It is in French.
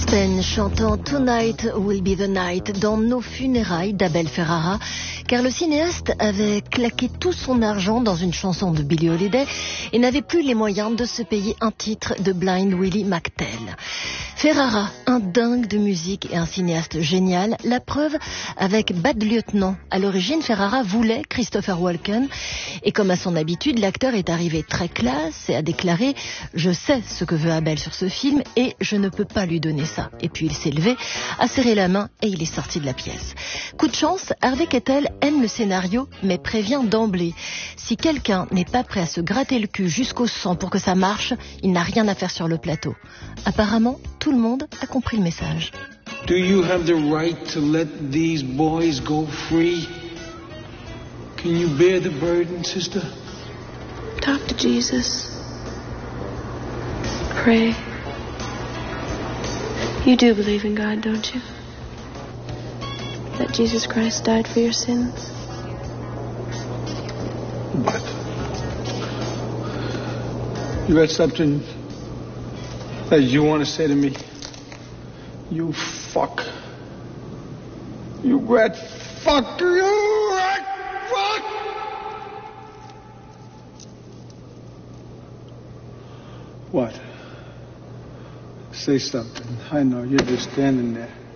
Spen chantant Tonight Will Be the Night dans nos funérailles d'Abel Ferrara, car le cinéaste avait claqué tout son argent dans une chanson de Billie Holiday et n'avait plus les moyens de se payer un titre de Blind Willie McTell. Ferrara, un dingue de musique et un cinéaste génial, la preuve avec Bad Lieutenant. À l'origine, Ferrara voulait Christopher Walken et comme à son habitude, l'acteur est arrivé très classe et a déclaré « Je sais ce que veut Abel sur ce film et je ne peux pas lui donner ça ». Et puis il s'est levé, a serré la main et il est sorti de la pièce. Coup de chance, Harvey Keitel aime le scénario mais prévient d'emblée. Si quelqu'un n'est pas prêt à se gratter le cul jusqu'au sang pour que ça marche, il n'a rien à faire sur le plateau. Apparemment, tout le monde a compris le message. Do you have the right to let these boys go free? Can you bear the burden, sister? Talk to Jesus. Pray. You do believe in God, don't you? That Jesus Christ died for your sins? But you got something that you want to say to me? You fuck. You rat fuck. You rat fuck. What? Say something. I know, you're just standing there.